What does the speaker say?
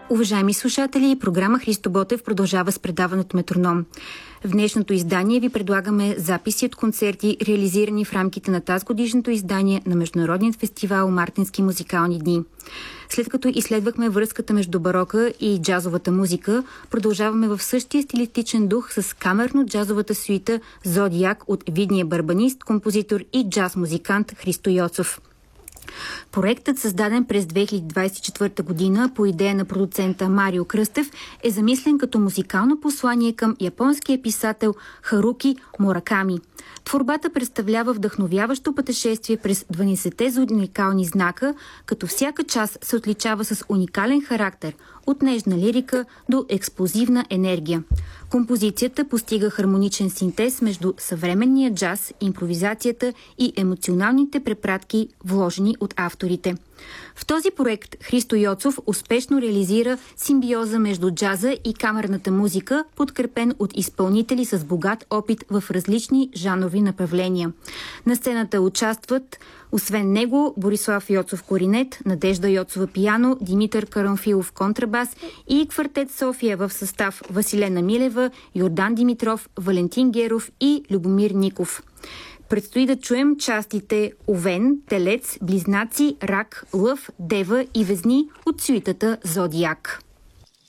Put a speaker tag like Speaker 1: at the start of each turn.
Speaker 1: Уважаеми слушатели, програма Христо Ботев продължава с предаването Метроном. В днешното издание ви предлагаме записи от концерти, реализирани в рамките на тазгодишното издание на Международният фестивал Мартински музикални дни. След като изследвахме връзката между барока и джазовата музика, продължаваме в същия стилистичен дух с камерно-джазовата суита Зодиак от видния барабанист, композитор и джаз-музикант Христо Йоцов. Проектът, създаден през 2024 година по идея на продуцента Марио Кръстев, е замислен като музикално послание към японския писател Харуки Мураками. Творбата представлява вдъхновяващо пътешествие през 12-те уникални знака, като всяка част се отличава с уникален характер, от нежна лирика до експлозивна енергия. Композицията постига хармоничен синтез между съвременния джаз, импровизацията и емоционалните препратки, вложени от авторите. В този проект Христо Йоцов успешно реализира симбиоза между джаза и камерната музика, подкрепен от изпълнители с богат опит в различни жанрови направления. На сцената участват освен него Борислав Йоцов коринет, Надежда Йоцова пиано, Димитър Карамфилов контрабас и квартет София в състав Василена Милева, Йордан Димитров, Валентин Геров и Любомир Ников. Предстои да чуем частите Овен, Телец, Близнаци, Рак, Лъв, Дева и Везни от сюитата Зодиак.